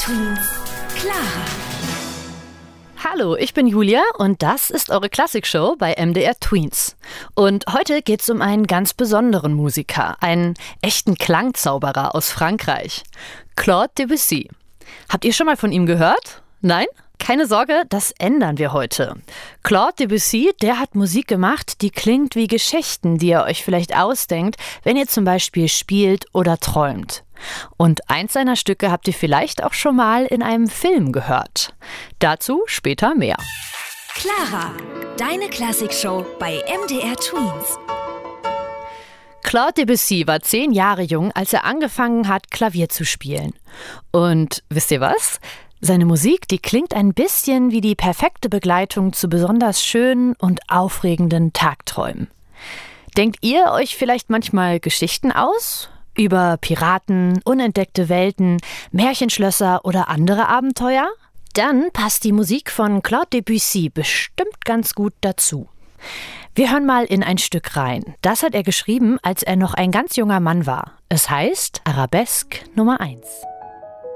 Twins. Clara. Hallo, ich bin Julia und das ist eure Klassikshow bei MDR Tweens. Und heute geht's um einen ganz besonderen Musiker, einen echten Klangzauberer aus Frankreich, Claude Debussy. Habt ihr schon mal von ihm gehört? Nein? Keine Sorge, das ändern wir heute. Claude Debussy, der hat Musik gemacht, die klingt wie Geschichten, die ihr euch vielleicht ausdenkt, wenn ihr zum Beispiel spielt oder träumt. Und eins seiner Stücke habt ihr vielleicht auch schon mal in einem Film gehört. Dazu später mehr. Clara, deine Klassikshow bei MDR Tweens. Claude Debussy war 10 Jahre jung, als er angefangen hat, Klavier zu spielen. Und wisst ihr was? Seine Musik, die klingt ein bisschen wie die perfekte Begleitung zu besonders schönen und aufregenden Tagträumen. Denkt ihr euch vielleicht manchmal Geschichten aus? Über Piraten, unentdeckte Welten, Märchenschlösser oder andere Abenteuer? Dann passt die Musik von Claude Debussy bestimmt ganz gut dazu. Wir hören mal in ein Stück rein. Das hat er geschrieben, als er noch ein ganz junger Mann war. Es heißt Arabesque Nummer 1.